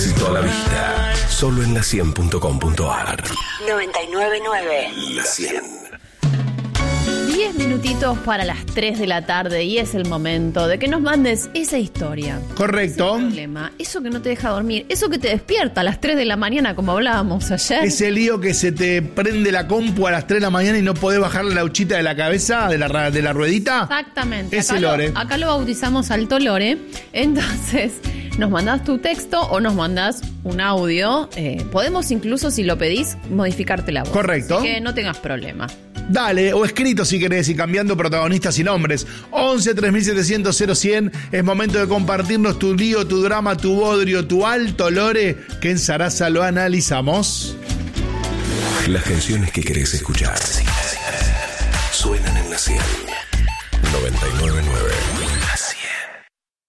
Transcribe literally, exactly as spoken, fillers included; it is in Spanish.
éxito a la vista. Solo en la cien punto com punto ar. noventa y nueve punto nueve. La cien. diez minutitos para las tres de la tarde y es el momento de que nos mandes esa historia. Correcto. Ese problema, eso que no te deja dormir, eso que te despierta a las tres de la mañana como hablábamos ayer. Ese lío que se te prende la compu a las tres de la mañana y no podés bajarle la uchita de la cabeza, de la, de la ruedita. Exactamente. Ese acá lore. Lo, acá lo bautizamos Alto Lore. Entonces, nos mandás tu texto o nos mandás un audio. Eh, podemos incluso, si lo pedís, modificarte la voz. Correcto. Así que no tengas problema. Dale, o escrito si querés y cambiando protagonistas y nombres. once tres mil setecientos cero cien. Es momento de compartirnos tu lío, tu drama, tu bodrio, tu alto lore, que en Sarasa lo analizamos. Las canciones que querés escuchar suenan en la cien. noventa y nueve punto nueve.